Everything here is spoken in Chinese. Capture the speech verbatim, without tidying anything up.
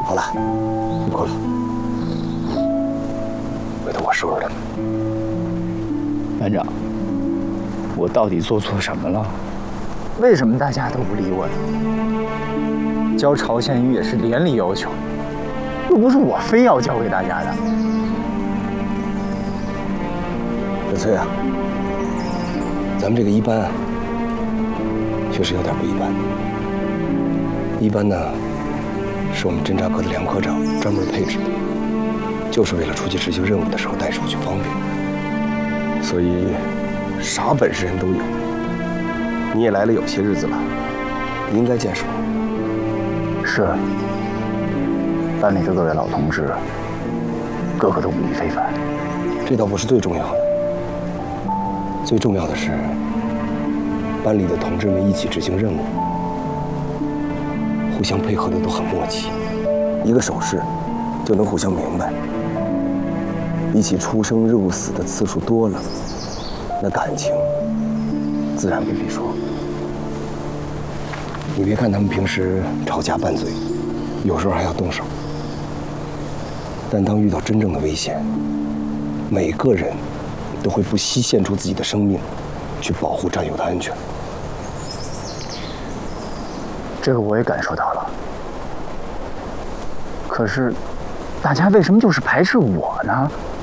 好了，你困了，回头我收拾他们。 班长，我到底做错什么了？为什么大家都不理我呢？教朝鲜语也是连里要求，又不是我非要教给大家的。 小崔啊，咱们这个一班啊，确实有点不一般。一班呢，是我们侦察科的梁科长专门配置的，就是为了出去执行任务的时候带出去方便。所以，啥本事人都有。你也来了有些日子了，你应该见识过。 是，班里的各位老同志，个个都武艺非凡。 这倒不是最重要的，最重要的是，班里的同志们一起执行任务，互相配合的都很默契，一个手势就能互相明白。一起出生入死的次数多了，那感情自然不必说。你别看他们平时吵架拌嘴，有时候还要动手，但当遇到真正的危险，每个人都会不惜献出自己的生命，去保护战友的安全。 这个我也感受到了。可是，大家为什么就是排斥我呢？